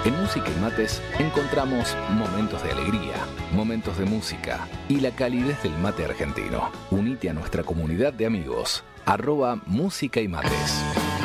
En Música y Mates encontramos momentos de alegría, momentos de música y la calidez del mate argentino. Unite a nuestra comunidad de amigos. @Música y Mates.